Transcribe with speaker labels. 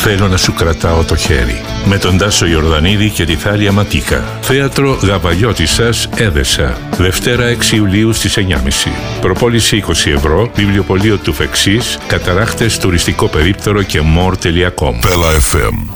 Speaker 1: Θέλω να σου κρατάω το χέρι. Με τον Τάσο Ιορδανίδη και τη Θάλια Ματίκα. Θέατρο Γαβαλιώτισσας, Έδεσα. Δευτέρα 6 Ιουλίου στις 9.30. Προπόληση 20 ευρώ. Βιβλιοπωλείο του Φεξής. Καταράχτες, τουριστικό περίπτερο και more.com.
Speaker 2: Πέλα FM.